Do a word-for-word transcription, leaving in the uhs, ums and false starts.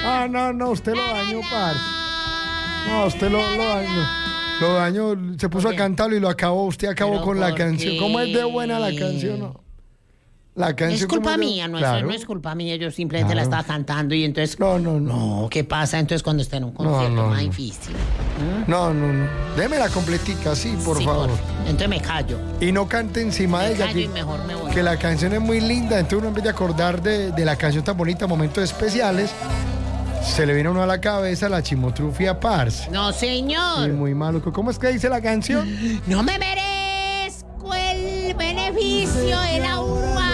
Ah, no, no, usted lo dañó, parce. No, usted lo, lo dañó. Lo dañó, se puso a cantarlo y lo acabó. Usted acabó con la canción. qué? ¿Cómo es de buena la canción? No. La canción. Es culpa ¿cómo es de- mía, no, Claro. eso no es culpa mía, yo simplemente Claro. la estaba cantando y entonces... No, no, no. No, ¿qué pasa entonces cuando está en un concierto no, más no. difícil? No, no, no. Deme la completica, sí, por Sí, favor. Entonces me callo. Y no cante encima de Me ella. callo y Que, mejor me voy. que la canción es muy linda. Entonces uno en vez de acordar de, de la canción tan bonita, momentos especiales, se le viene a uno a la cabeza la chimotrufia, parce. No, Y señor. muy maluco. ¿Cómo es que dice la canción? No me merezco